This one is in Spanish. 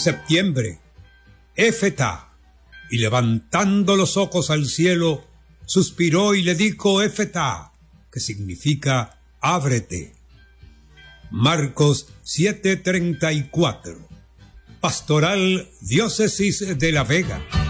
septiembre, Éfeta, y levantando los ojos al cielo, suspiró y le dijo Éfeta, que significa ábrete. Marcos 7:34. Pastoral Diócesis de La Vega.